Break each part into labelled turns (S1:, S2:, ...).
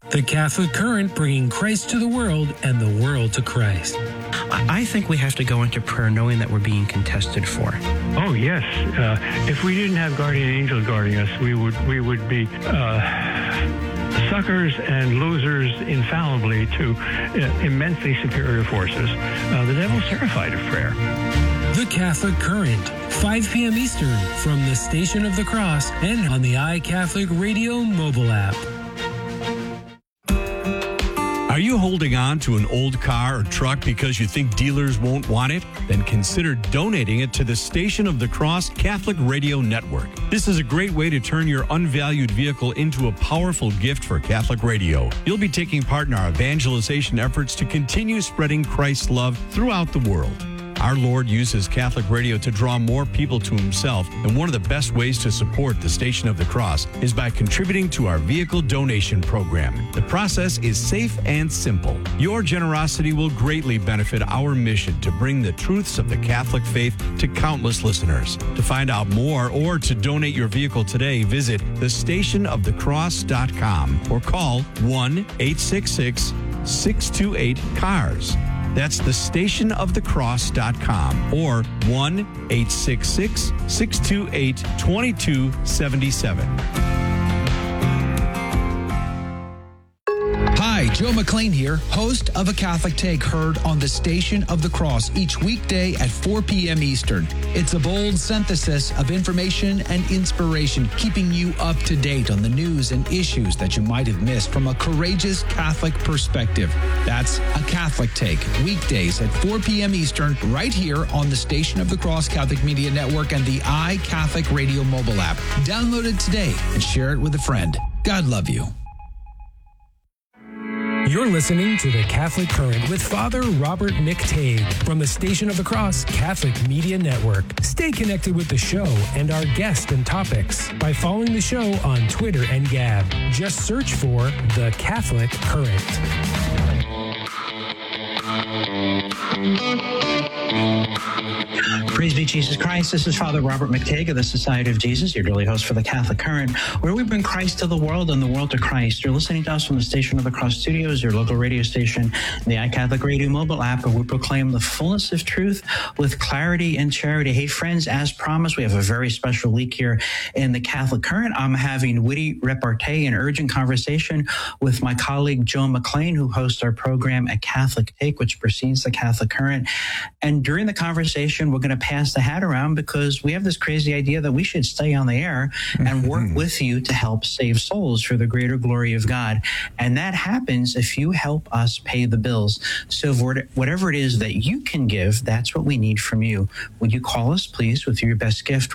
S1: The Catholic Current, bringing Christ to the world and the world to Christ.
S2: I think we have to go into prayer knowing that we're being contested for.
S3: Oh, yes. If we didn't have guardian angels guarding us, we would be suckers and losers infallibly to immensely superior forces. The devil's terrified of prayer.
S1: The Catholic Current, 5 p.m. Eastern, from the Station of the Cross and on the iCatholic Radio mobile app.
S4: Are you holding on to an old car or truck because you think dealers won't want it? Then consider donating it to the Station of the Cross Catholic Radio Network. This is a great way to turn your unvalued vehicle into a powerful gift for Catholic radio. You'll be taking part in our evangelization efforts to continue spreading Christ's love throughout the world. Our Lord uses Catholic radio to draw more people to himself, and one of the best ways to support the Station of the Cross is by contributing to our vehicle donation program. The process is safe and simple. Your generosity will greatly benefit our mission to bring the truths of the Catholic faith to countless listeners. To find out more or to donate your vehicle today, visit thestationofthecross.com or call 1-866-628-CARS. That's thestationofthecross.com or 1-866-628-2277.
S5: Hi, Joe McLean here, host of A Catholic Take, heard on the Station of the Cross each weekday at 4 p.m. Eastern. It's a bold synthesis of information and inspiration, keeping you up to date on the news and issues that you might have missed from a courageous Catholic perspective. That's A Catholic Take, weekdays at 4 p.m. Eastern, right here on the Station of the Cross Catholic Media Network and the iCatholic Radio mobile app. Download it today and share it with a friend. God love you.
S1: You're listening to the Catholic Current with Father Robert McTague from the Station of the Cross Catholic Media Network. Stay connected with the show and our guests and topics by following the show on Twitter and Gab. Just search for the Catholic Current.
S2: Praise be Jesus Christ. This is Father Robert McTague of the Society of Jesus, your daily host for the Catholic Current, where we bring Christ to the world and the world to Christ. You're listening to us from the Station of the Cross Studios, your local radio station, the iCatholic Radio mobile app, where we proclaim the fullness of truth with clarity and charity. Hey, friends, as promised, we have a very special week here in the Catholic Current. I'm having witty repartee and urgent conversation with my colleague Joe McLean, who hosts our program A Catholic Take, which precedes the Catholic Current. And during the conversation, we're going to pass the hat around because we have this crazy idea that we should stay on the air and work with you to help save souls for the greater glory of God. And that happens if you help us pay the bills. So whatever it is that you can give, that's what we need from you. Would you call us, please, with your best gift,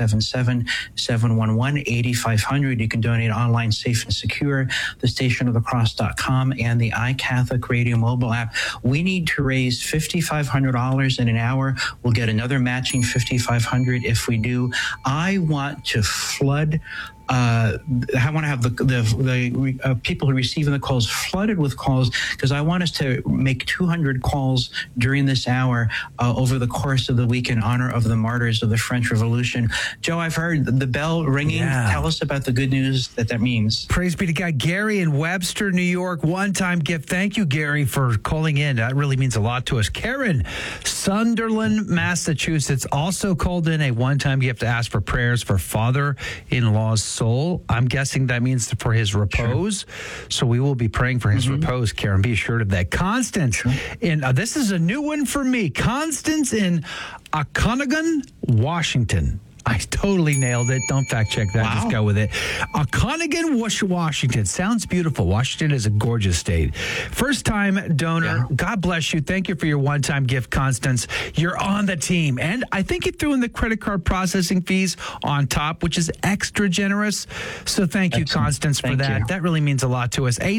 S2: 1-877-711-8500. You can donate online, safe and secure, thestationofthecross.com and the iCatholic Radio mobile app. We need to raise $5,500 in an hour. We'll get another matching $5,500 if we do. I want to flood I want to have the people who are receiving the calls flooded with calls, because I want us to make 200 calls during this hour over the course of the week in honor of the martyrs of the French Revolution. Joe, I've heard the bell ringing. Yeah. Tell us about the good news that means.
S6: Praise be to God. Gary in Webster, New York, one-time gift. Thank you, Gary, for calling in. That really means a lot to us. Karen, Sunderland, Massachusetts, also called in a one-time gift to ask for prayers for father-in-law's soul. I'm guessing that means for his repose. Sure. So we will be praying for his repose, Karen. Be assured of that. Constance, this is a new one for me. Constance in Okanagan, Washington. I totally nailed it. Don't fact check that. Wow. Just go with it. Okanagan, Washington. Sounds beautiful. Washington is a gorgeous state. First time donor. Yeah. God bless you. Thank you for your one-time gift, Constance. You're on the team. And I think you threw in the credit card processing fees on top, which is extra generous. So thank you, Constance, for that. That really means a lot to us.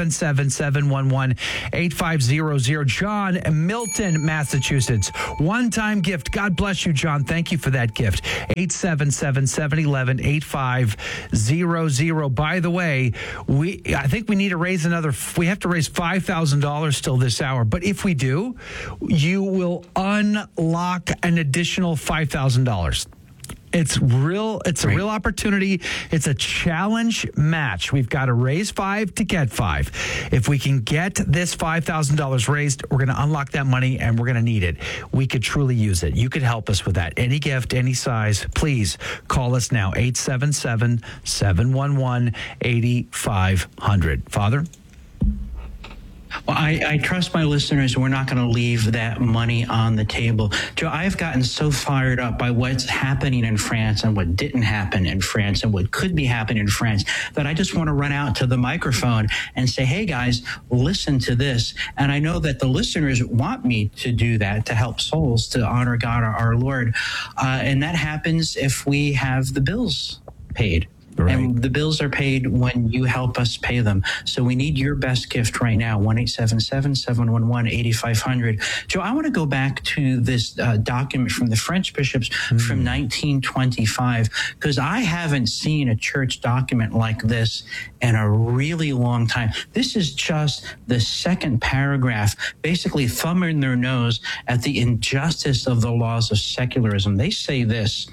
S6: 877-711-8500. John, Milton, Massachusetts. One-time gift. God bless you, John. Thank you for that gift. 877-711-8500. By the way, I think we need to raise we have to raise $5,000 still this hour. But if we do, you will unlock an additional $5,000. It's real. It's a real opportunity. It's a challenge match. We've got to raise $5 to get $5. If we can get this $5,000 raised, we're going to unlock that money and we're going to need it. We could truly use it. You could help us with that. Any gift, any size, please call us now. 877-711-8500. Father?
S2: Well, I trust my listeners. We're not going to leave that money on the table. Joe, I've gotten so fired up by what's happening in France and what didn't happen in France and what could be happening in France that I just want to run out to the microphone and say, hey, guys, listen to this. And I know that the listeners want me to do that, to help souls, to honor God, our Lord. And that happens if we have the bills paid. Right. And the bills are paid when you help us pay them. So we need your best gift right now, 1-877-711-8500. Joe, I want to go back to this document from the French bishops from 1925, because I haven't seen a church document like this in a really long time. This is just the second paragraph, basically thumbing their nose at the injustice of the laws of secularism. They say this: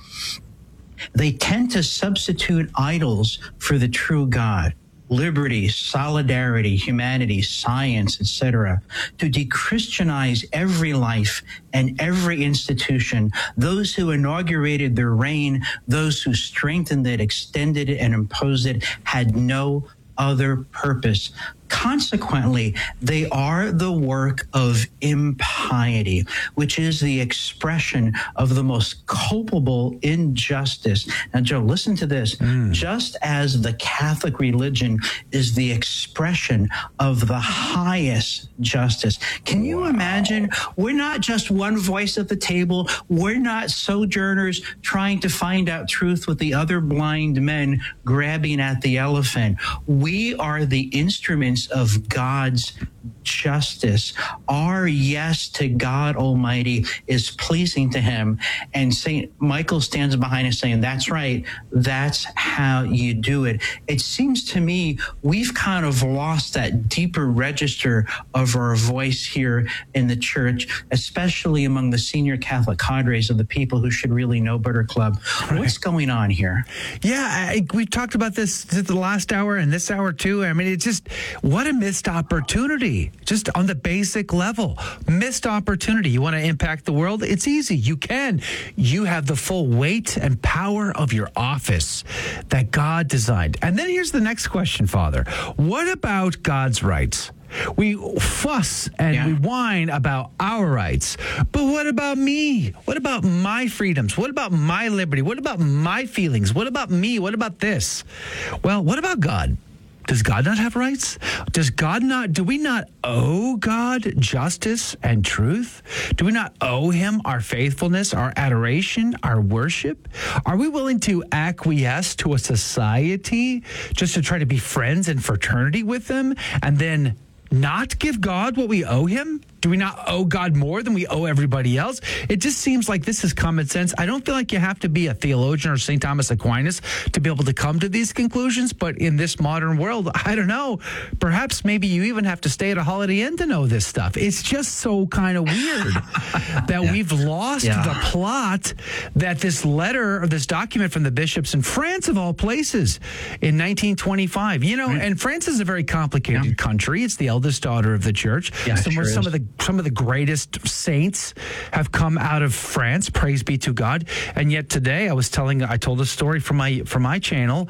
S2: they tend to substitute idols for the true God, liberty, solidarity, humanity, science, etc., to de-Christianize every life and every institution. Those who inaugurated their reign, those who strengthened it, extended it, and imposed it, had no other purpose. Consequently, they are the work of impiety, which is the expression of the most culpable injustice. Now, Joe, listen to this. Just as the Catholic religion is the expression of the highest justice. Can you imagine? We're not just one voice at the table. We're not sojourners trying to find out truth with the other blind men grabbing at the elephant. We are the instruments of God's justice. Our yes to God Almighty is pleasing to him. And St. Michael stands behind us saying, that's right. That's how you do it. It seems to me we've kind of lost that deeper register of our voice here in the church, especially among the senior Catholic cadres of the people who should really know better club. What's going on here?
S6: Yeah, we talked about this the last hour and this hour too. I mean, it's just, what a missed opportunity. Just on the basic level, missed opportunity. You want to impact the world? It's easy. You can. You have the full weight and power of your office that God designed. And then here's the next question, Father. What about God's rights? We fuss and we whine about our rights. But what about me? What about my freedoms? What about my liberty? What about my feelings? What about me? What about this? Well, what about God? Does God not have rights? Do we not owe God justice and truth? Do we not owe him our faithfulness, our adoration, our worship? Are we willing to acquiesce to a society just to try to be friends and fraternity with them and then not give God what we owe him? Do we not owe God more than we owe everybody else? It just seems like this is common sense. I don't feel like you have to be a theologian or St. Thomas Aquinas to be able to come to these conclusions. But in this modern world, I don't know. Perhaps maybe you even have to stay at a Holiday Inn to know this stuff. It's just so kind of weird that we've lost the plot that this letter or this document from the bishops in France, of all places, in 1925. You know, and France is a very complicated country. It's the eldest daughter of the church. Yeah, some of the greatest saints have come out of France. Praise be to God. And yet today I told a story from my channel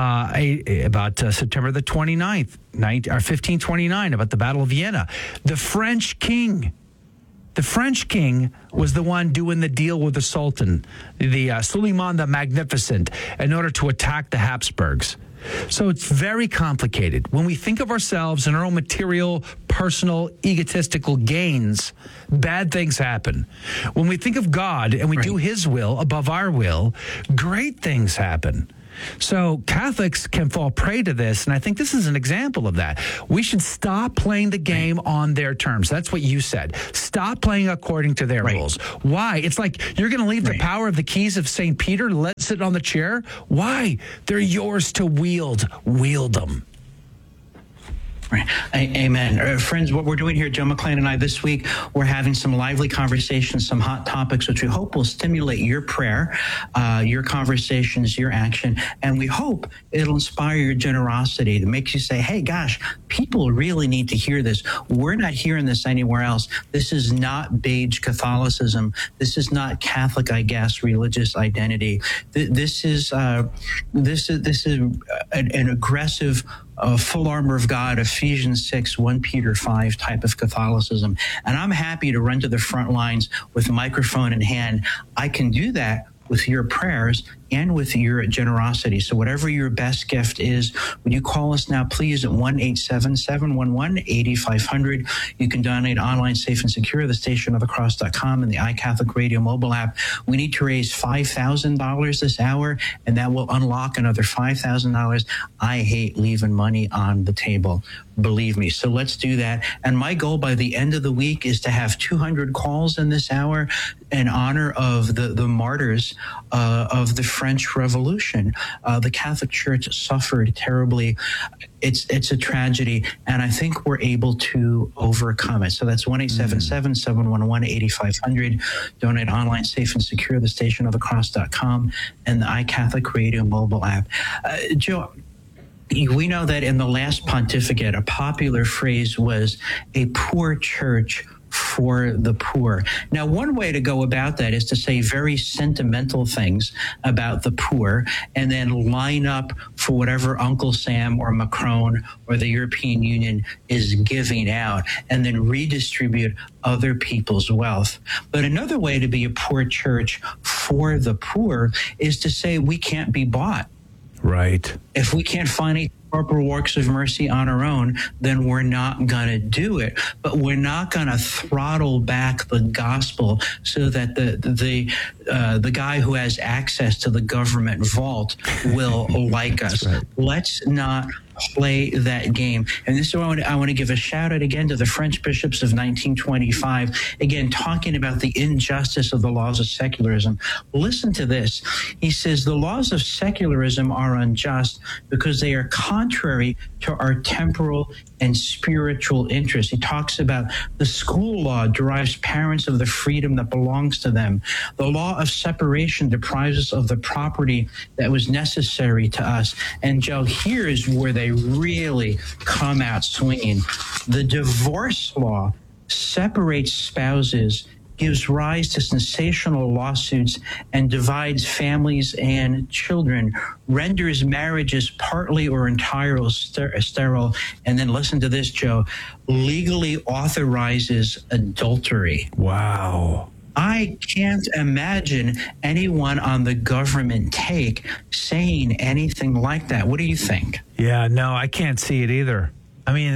S6: about September the 29th, 1529, about the Battle of Vienna. The French king was the one doing the deal with the Sultan, the Suleiman the Magnificent, in order to attack the Habsburgs. So it's very complicated. When we think of ourselves and our own material, personal, egotistical gains, bad things happen. When we think of God and we do his will above our will, great things happen. So Catholics can fall prey to this, and I think this is an example of that. We should stop playing the game on their terms. That's what you said. Stop playing according to their rules. Why? It's like you're going to leave the power of the keys of St. Peter, let sit on the chair? Why? They're yours to wield. Wield them.
S2: Right. Amen. Friends, what we're doing here, Joe McClain and I, this week, we're having some lively conversations, some hot topics, which we hope will stimulate your prayer, your conversations, your action. And we hope it'll inspire your generosity that makes you say, hey, gosh, people really need to hear this. We're not hearing this anywhere else. This is not beige Catholicism. This is not Catholic, I guess, religious identity. This is an aggressive, full armor of God, Ephesians 6, 1 Peter 5 type of Catholicism. And I'm happy to run to the front lines with a microphone in hand. I can do that with your prayers and with your generosity. So whatever your best gift is, would you call us now, please, at 1-877-711-8500. You can donate online, safe and secure, thestationofthecross.com and the iCatholic Radio mobile app. We need to raise $5,000 this hour, and that will unlock another $5,000. I hate leaving money on the table. Believe me. So let's do that. And my goal by the end of the week is to have 200 calls in this hour in honor of the martyrs of the French Revolution. The Catholic Church suffered terribly. It's a tragedy, and I think we're able to overcome it. So that's 1-877-711-8500. Donate online, safe and secure, thestationofthecross.com and the iCatholic Radio mobile app. Joe, we know that in the last pontificate, a popular phrase was a poor church for the poor. Now, one way to go about that is to say very sentimental things about the poor and then line up for whatever Uncle Sam or Macron or the European Union is giving out and then redistribute other people's wealth. But another way to be a poor church for the poor is to say we can't be bought.
S6: Right.
S2: If we can't find any corporal works of mercy on our own, then we're not going to do it. But we're not going to throttle back the gospel so that the guy who has access to the government vault will like us. Right. Let's not play that game. And this is why I want to give a shout out again to the French bishops of 1925, again, talking about the injustice of the laws of secularism. Listen to this. He says, the laws of secularism are unjust because they are contrary to our temporal and spiritual interests. He talks about the school law derives parents of the freedom that belongs to them. The law of separation deprives us of the property that was necessary to us. And Joe, here is where they really come out swinging. The divorce law separates spouses, gives rise to sensational lawsuits, and divides families and children, renders marriages partly or entirely sterile, and then listen to this, Joe, legally authorizes adultery.
S6: Wow.
S2: I can't imagine anyone on the government take saying anything like that. What do you think?
S6: Yeah, no, I can't see it either. I mean,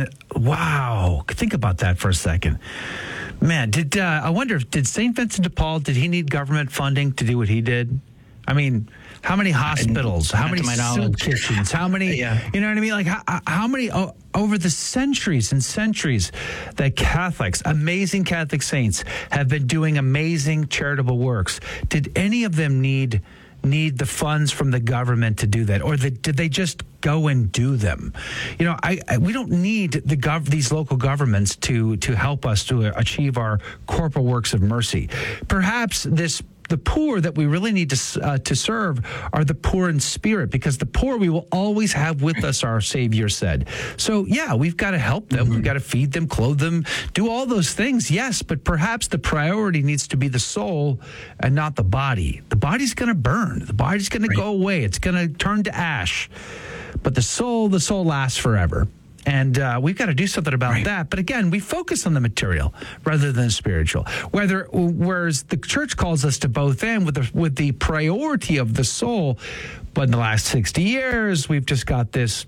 S6: wow. Think about that for a second. Man, I wonder, did St. Vincent de Paul, did he need government funding to do what he did? I mean, how many hospitals, how many soup kitchens, how many, you know what I mean? Like how many over the centuries and centuries that Catholics, amazing Catholic saints have been doing amazing charitable works. Did any of them need the funds from the government to do that? Or did they just go and do them? You know, we don't need these local governments to help us to achieve our corporal works of mercy. Perhaps the poor that we really need to serve are the poor in spirit, because the poor we will always have with us, our Savior said. So, yeah, we've got to help them. Mm-hmm. We've got to feed them, clothe them, do all those things, yes, but perhaps the priority needs to be the soul and not the body. The body's going to burn. The body's going to go away. It's going to turn to ash. But the soul lasts forever. And we've got to do something about that. But again, we focus on the material rather than the spiritual. Whereas the church calls us to both end with the priority of the soul. But in the last 60 years, we've just got this,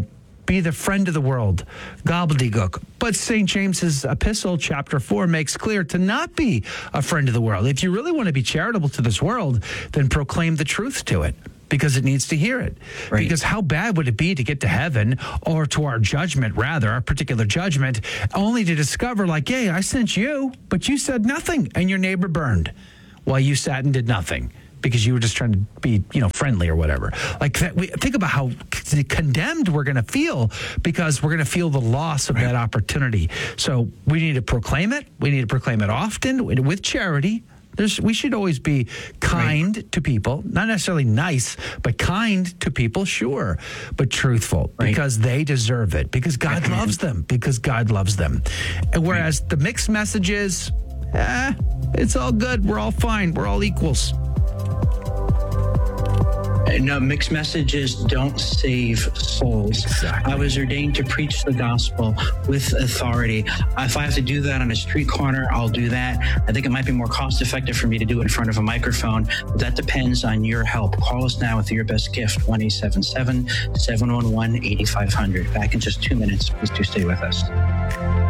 S6: be the friend of the world, gobbledygook. But St. James's epistle, chapter 4, makes clear to not be a friend of the world. If you really want to be charitable to this world, then proclaim the truth to it, because it needs to hear it. Right. Because how bad would it be to get to heaven, or to our judgment, rather, our particular judgment, only to discover, like, hey, I sent you, but you said nothing, and your neighbor burned while you sat and did nothing. because you were just trying to be, friendly or whatever. Like think about how condemned we're going to feel because we're going to feel the loss of that opportunity. So we need to proclaim it. We need to proclaim it often with charity. We should always be kind to people, not necessarily nice, but kind to people, sure, but truthful because they deserve it, because God loves them, And whereas the mixed messages, it's all good. We're all fine. We're all equals.
S2: No, mixed messages don't save souls.
S6: Exactly.
S2: I was ordained to preach the gospel with authority. If I have to do that on a street corner, I'll do that. I think it might be more cost effective for me to do it in front of a microphone, but that depends on your help. Call us now with your best gift, 1-877-711-8500. Back in just 2 minutes. Please do stay with us.